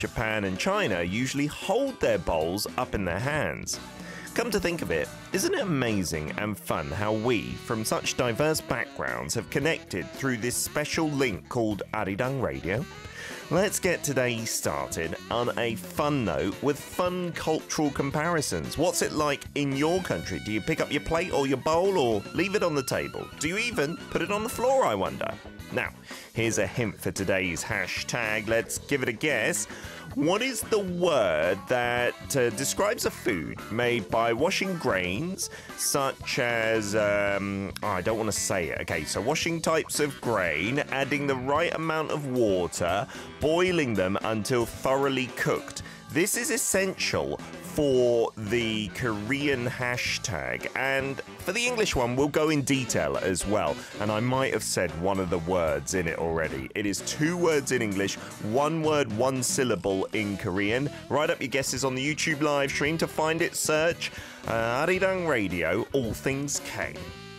Japan and China usually hold their bowls up in their hands. Come to think of it, isn't it amazing and fun how we, from such diverse backgrounds, have connected through this special link called Arirang Radio? Let's get today started on a fun note with fun cultural comparisons. What's it like in your country? Do you pick up your plate or your bowl or leave it on the table? Do you even put it on the floor, I wonder? Now, here's a hint for today's hashtag. Let's give it a guess. What is the word that describes a food made by washing grains such as, I don't want to say it. Okay, so washing types of grain, adding the right amount of water, boiling them until thoroughly cooked. This is essential for the Korean hashtag, and for the English one we'll go in detail as well, and I might have said one of the words in it already. It is 2 words in English, 1 word, 1 syllable in Korean. Write up your guesses on the YouTube live stream. To find it, search Arirang Radio, all things K.